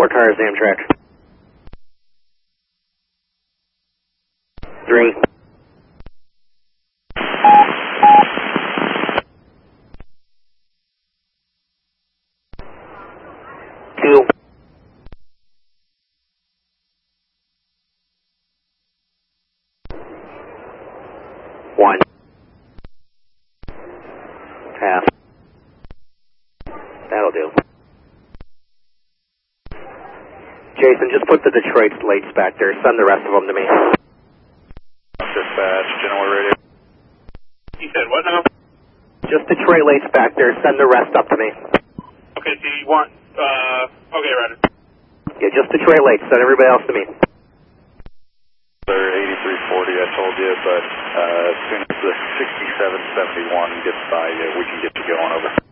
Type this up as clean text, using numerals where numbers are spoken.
4 cars, Amtrak. 3. 2. 1. Half. That'll do. Jason, just put the Detroit slates back there. Send the rest of them to me. Dispatch, Genoa radio. You said what now? Just Detroit lates back there. Send the rest up to me. Okay, so you want, okay, Ryder. Yeah, just Detroit lates. Send everybody else to me. They're 8340, I told you, but as soon as the 6771 gets by you, we can get you going over.